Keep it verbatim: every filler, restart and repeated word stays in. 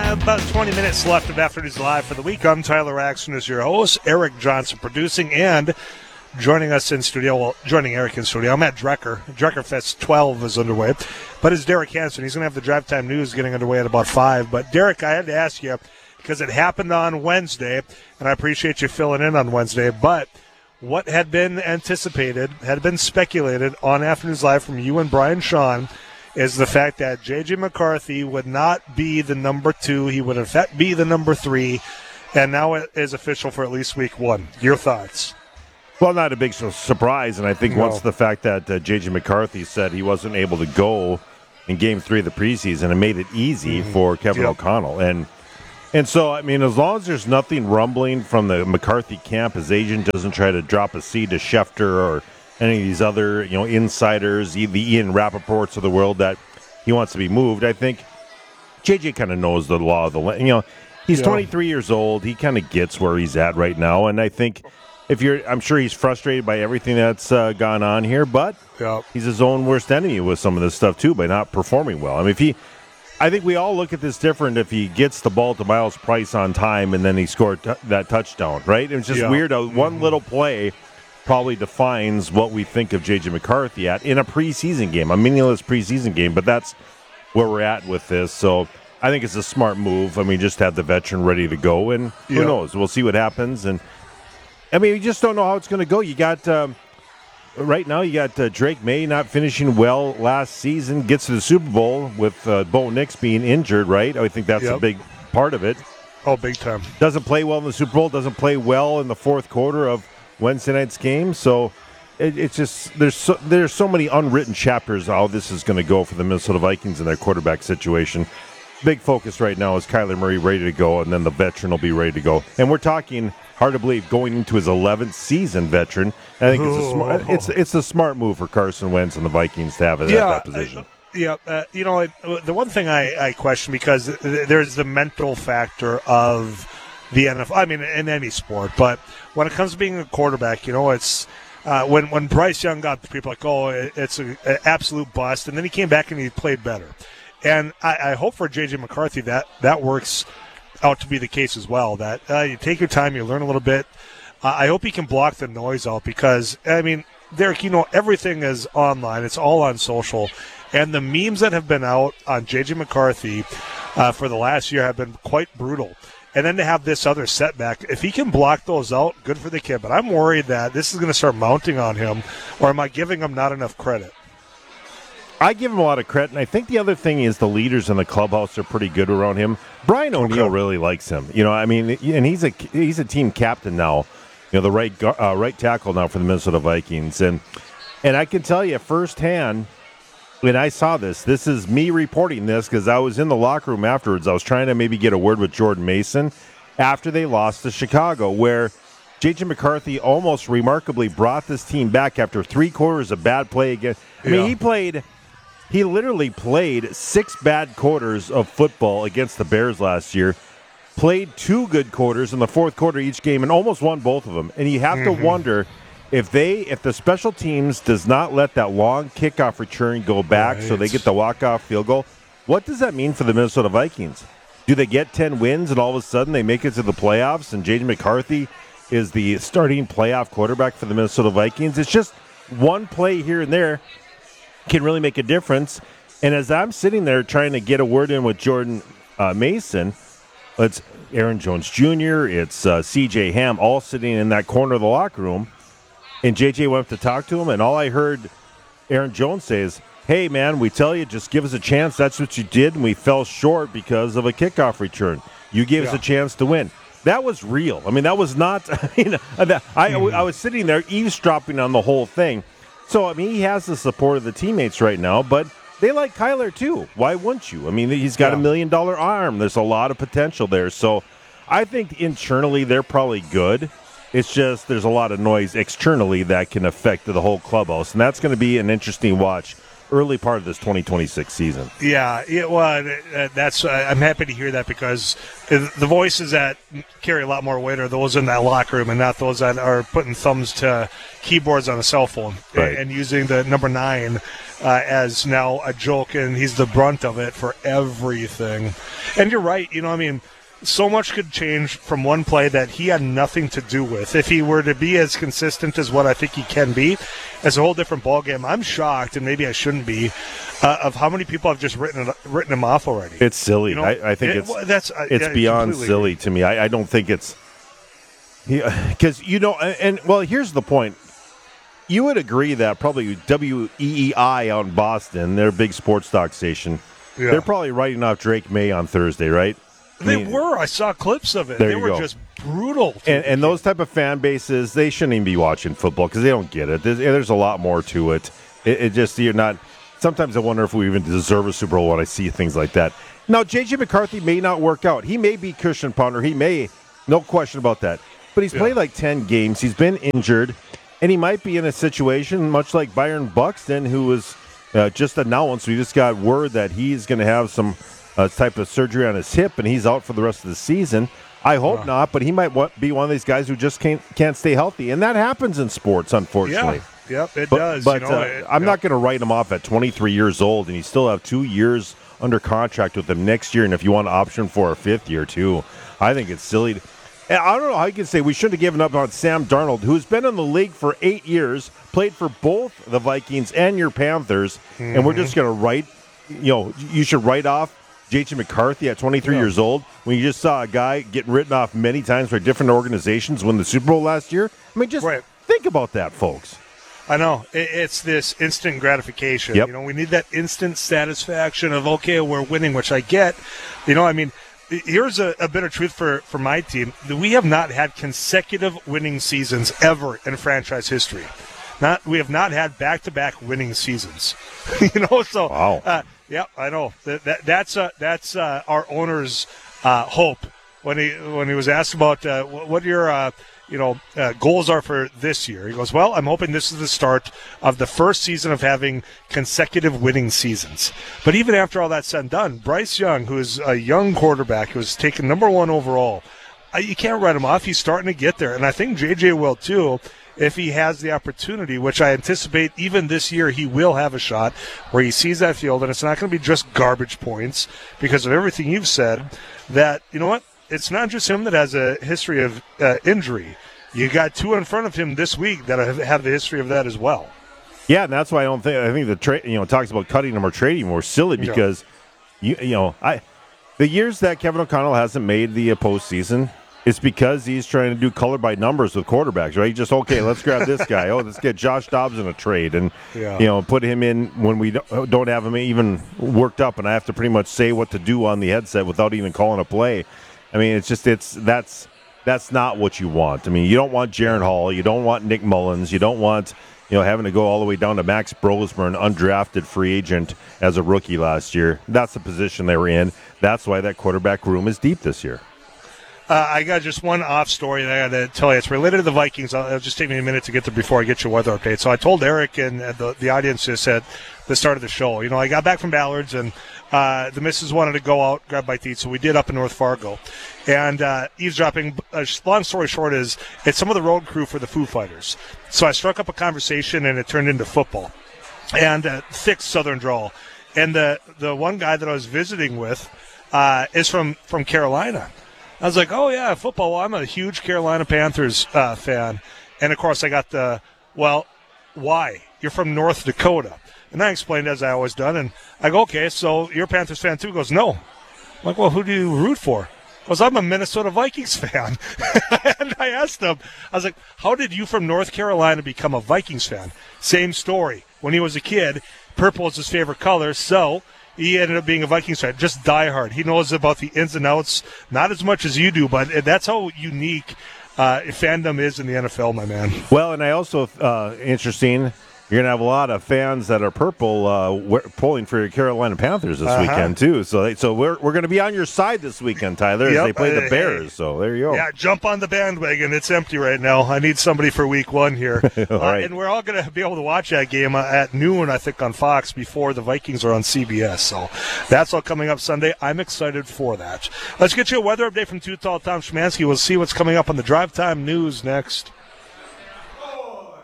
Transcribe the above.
Uh, about twenty minutes left of Afternoons Live for the week. I'm Tyler Axton as your host. Eric Johnson producing and joining us in studio. Well, joining Eric in studio. I'm at Drecker. Drecker Fest twelve is underway. But it's Derek Hansen. He's going to have the Drive Time News getting underway at about five. But, Derek, I had to ask you, because it happened on Wednesday, and I appreciate you filling in on Wednesday, but what had been anticipated, had been speculated on Afternoons Live from you and Brian Shawn is the fact that J J. McCarthy would not be the number two. He would in fact be the number three, and now it is official for at least week one. Your thoughts? Well, not a big surprise, and I think no. once the fact that uh, J J. McCarthy said he wasn't able to go in Game three of the preseason, it made it easy mm-hmm. for Kevin yep. O'Connell. And and so, I mean, as long as there's nothing rumbling from the McCarthy camp, his agent doesn't try to drop a seed to Schefter or any of these other, you know, insiders, the Ian Rappaports of the world, that he wants to be moved. I think J J kind of knows the law of the land. You know, he's yeah. twenty-three years old. He kind of gets where he's at right now. And I think if you're, I'm sure he's frustrated by everything that's uh, gone on here, but yeah. he's his own worst enemy with some of this stuff too by not performing well. I mean, if he, I think we all look at this different if he gets the ball to Miles Price on time and then he scored t- that touchdown, right? It's just yeah. weird. Uh, one mm-hmm. little play probably defines what we think of J J. McCarthy at in a preseason game, a meaningless preseason game, but that's where we're at with this. So I think it's a smart move. I mean, just have the veteran ready to go, and who yeah. knows? We'll see what happens. And I mean, we just don't know how it's going to go. You got, um, right now, you got uh, Drake May not finishing well last season, gets to the Super Bowl with uh, Bo Nix being injured, right? I think that's yep. a big part of it. Oh, big time. Doesn't play well in the Super Bowl, doesn't play well in the fourth quarter of Wednesday night's game, so it, it's just there's so, there's so many unwritten chapters how this is going to go for the Minnesota Vikings and their quarterback situation. Big focus right now is Kyler Murray ready to go, and then the veteran will be ready to go. And we're talking, hard to believe, going into his eleventh season veteran. I think it's a smart it's it's a smart move for Carson Wentz and the Vikings to have it yeah, at that position. I, yeah, uh, you know, it, the one thing I, I question, because there's the mental factor of the N F L, I mean, in any sport, but when it comes to being a quarterback, you know, it's uh, when when Bryce Young got, people like, oh, it's an absolute bust, and then he came back and he played better. And I, I hope for J J. McCarthy that that works out to be the case as well, that uh, you take your time, you learn a little bit. Uh, I hope he can block the noise out because, I mean, Derek, you know, everything is online. It's all on social. And the memes that have been out on J J. McCarthy uh, for the last year have been quite brutal. And then to have this other setback, if he can block those out, good for the kid. But I'm worried that this is going to start mounting on him, or am I giving him not enough credit? I give him a lot of credit, and I think the other thing is the leaders in the clubhouse are pretty good around him. Brian O'Neill okay. really likes him, you know. I mean, and he's a he's a team captain now, you know, the right uh, right tackle now for the Minnesota Vikings, and and I can tell you firsthand when I saw this. This is me reporting this because I was in the locker room afterwards. I was trying to maybe get a word with Jordan Mason after they lost to Chicago, where J J. McCarthy almost remarkably brought this team back after three quarters of bad play again. I mean, yeah. he played. He literally played six bad quarters of football against the Bears last year, played two good quarters in the fourth quarter each game, and almost won both of them. And you have mm-hmm. to wonder if they, if the special teams does not let that long kickoff return go back right. so they get the walk-off field goal, what does that mean for the Minnesota Vikings? Do they get ten wins and all of a sudden they make it to the playoffs and J J. McCarthy is the starting playoff quarterback for the Minnesota Vikings? It's just one play here and there can really make a difference. And as I'm sitting there trying to get a word in with Jordan uh, Mason, it's Aaron Jones Junior, it's uh, C J Ham, all sitting in that corner of the locker room. And J J went up to talk to him, and all I heard Aaron Jones say is, hey, man, we tell you, just give us a chance. That's what you did, and we fell short because of a kickoff return. You gave yeah. us a chance to win. That was real. I mean, that was not – I, mean, I, mm-hmm. I was sitting there eavesdropping on the whole thing. So, I mean, he has the support of the teammates right now, but they like Kyler too. Why wouldn't you? I mean, he's got yeah. a million-dollar arm. There's a lot of potential there. So I think internally they're probably good. It's just there's a lot of noise externally that can affect the whole clubhouse, and that's going to be an interesting watch early part of this twenty twenty-six season. Yeah, yeah well, that's uh, I'm happy to hear that because the voices that carry a lot more weight are those in that locker room and not those that are putting thumbs to keyboards on a cell phone right. and using the number nine uh, as now a joke, and he's the brunt of it for everything. And you're right. You know, I mean, so much could change from one play that he had nothing to do with. If he were to be as consistent as what I think he can be, it's a whole different ballgame. I'm shocked, and maybe I shouldn't be, uh, of how many people have just written written him off already. It's silly. You know, I, I think it, it's well, that's it's I, I beyond silly agree. to me. I, I don't think it's because you know, and, and well, here's the point. You would agree that probably W E E I out in Boston, their big sports talk station, Yeah. they're probably writing off Drake May on Thursday, right? I They mean, were. I saw clips of it. There They you were go. just brutal. to And, the and kid. those type of fan bases, they shouldn't even be watching football because they don't get it. There's, there's a lot more to it. it. It just, you're not. Sometimes I wonder if we even deserve a Super Bowl when I see things like that. Now, J J McCarthy may not work out. He may be Christian Ponder. He may, no question about that. But he's Yeah. played like ten games. He's been injured. And he might be in a situation much like Byron Buxton, who was uh, just announced. We just got word that he's going to have some uh, type of surgery on his hip, and he's out for the rest of the season. I hope Wow. not, but he might wa- be one of these guys who just can't can't stay healthy, and that happens in sports, unfortunately. Yeah. Yep, it But, does. but you know, uh, it- I'm yeah. not going to write him off at twenty-three years old, and you still have two years under contract with him next year. And if you want an option for a fifth year too, I think it's silly. To, and I don't know how you can say we shouldn't have given up on Sam Darnold, who's been in the league for eight years, played for both the Vikings and your Panthers, Mm-hmm. and we're just going to write. You know, you should write off J J McCarthy at twenty-three Yeah. years old when you just saw a guy getting written off many times by different organizations win the Super Bowl last year. I mean, just Right. think about that, folks. I know. It, it's this instant gratification. Yep. You know, we need that instant satisfaction of, okay, we're winning, which I get. You know, I mean, here's a, a bit of truth for, for my team. We have not had consecutive winning seasons ever in franchise history. Not We have not had back-to-back winning seasons. you know, so, Wow. uh, yeah, I know. That, that, that's uh, that's uh, our owner's uh, hope when he when he was asked about uh, what, what your uh, you know uh, goals are for this year. He goes, "Well, I'm hoping this is the start of the first season of having consecutive winning seasons." But even after all that's said and done, Bryce Young, who is a young quarterback who was taken number one overall, uh, you can't write him off. He's starting to get there, and I think J J will too, if he has the opportunity, which I anticipate even this year he will have a shot where he sees that field, and it's not going to be just garbage points because of everything you've said, that, you know what, it's not just him that has a history of uh, injury. You got two in front of him this week that have, have the history of that as well. Yeah, and that's why I don't think I think the trade you know talks about cutting him or trading him more silly Yeah. because you you know I the years that Kevin O'Connell hasn't made the uh, postseason, it's because he's trying to do color by numbers with quarterbacks, right? Just okay, let's grab this guy. Oh, let's get Josh Dobbs in a trade, and Yeah. you know put him in when we don't don't have him even worked up, and I have to pretty much say what to do on the headset without even calling a play. I mean, it's just it's that's that's not what you want. I mean, you don't want Jaron Hall, you don't want Nick Mullins, you don't want you know having to go all the way down to Max Brosmer, an undrafted free agent as a rookie last year. That's the position they were in. That's why that quarterback room is deep this year. Uh, I got just one off story that I got to tell you. It's related to the Vikings. I'll, it'll just take me a minute to get there before I get your weather update. So I told Eric and uh, the, the audience just at the start of the show, you know, I got back from Ballard's and uh, the missus wanted to go out, grab bite to eat, so we did up in North Fargo. And uh, eavesdropping, uh, long story short is, it's some of the road crew for the Foo Fighters. So I struck up a conversation and it turned into football. And uh, thick Southern drawl. And the, the one guy that I was visiting with uh, is from, from Carolina. I was like, oh, yeah, football. Well, I'm a huge Carolina Panthers uh, fan. And, of course, I got the, well, why? You're from North Dakota. And I explained, as I always done. And I go, okay, so you're a Panthers fan, too? He goes, no. I'm like, well, who do you root for? He goes, I'm a Minnesota Vikings fan. And I asked him, I was like, how did you from North Carolina become a Vikings fan? Same story. When he was a kid, purple was his favorite color, so he ended up being a Vikings fan, just diehard. He knows about the ins and outs, not as much as you do, but that's how unique uh, fandom is in the N F L, my man. Well, and I also, uh, interesting, you're going to have a lot of fans that are purple uh, we- pulling for your Carolina Panthers this Uh-huh. weekend, too. So they, so we're we're going to be on your side this weekend, Tyler, as Yep. they play the Hey, Bears. hey. So there you go. Yeah, jump on the bandwagon. It's empty right now. I need somebody for week one here. All uh, right. And we're all going to be able to watch that game uh, at noon, I think, on Fox before the Vikings are on C B S. So that's all coming up Sunday. I'm excited for that. Let's get you a weather update from Too Tall Tom Szymanski. We'll see what's coming up on the Drive Time News next.